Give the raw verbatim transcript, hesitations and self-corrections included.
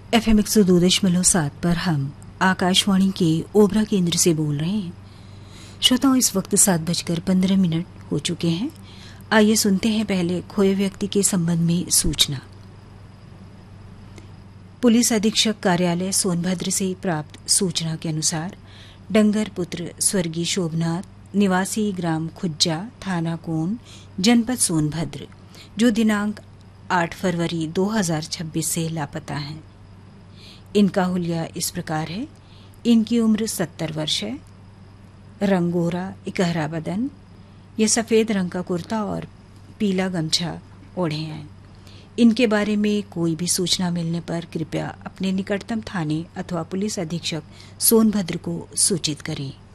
F M एक सौ दो दशमलव सात पर हम आकाशवाणी के ओबरा केंद्र से बोल रहे हैं। श्रोताओं, इस वक्त सात बजकर पंद्रह मिनट हो चुके हैं। आइए सुनते हैं पहले खोए व्यक्ति के संबंध में सूचना। पुलिस अधीक्षक कार्यालय सोनभद्र से प्राप्त सूचना के अनुसार डंगर पुत्र स्वर्गीय शोभनाथ निवासी ग्राम खुज्जा थाना कोन जनपद सोनभद्र, जो दिनांक आठ फरवरी दो हज़ार छब्बीस से लापता हैं। इनका हुलिया इस प्रकार है। इनकी उम्र सत्तर वर्ष है। रंग गोरा, इकहरा बदन, ये सफ़ेद रंग का कुर्ता और पीला गमछा ओढ़े हैं। इनके बारे में कोई भी सूचना मिलने पर कृपया अपने निकटतम थाने अथवा पुलिस अधीक्षक सोनभद्र को सूचित करें।